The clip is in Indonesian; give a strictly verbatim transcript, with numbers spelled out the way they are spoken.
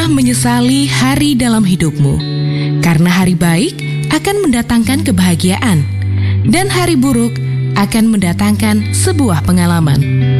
pernah menyesali hari dalam hidupmu, karena hari baik akan mendatangkan kebahagiaan, dan hari buruk akan mendatangkan sebuah pengalaman.